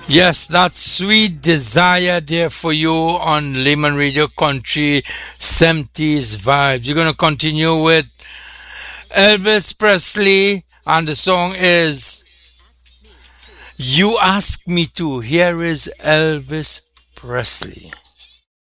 Yes, that's Sweet Desire there for you on Lemon Radio Country 70s Vibes. You're going to continue with Elvis Presley, and the song is You Ask Me To. Here is Elvis Presley.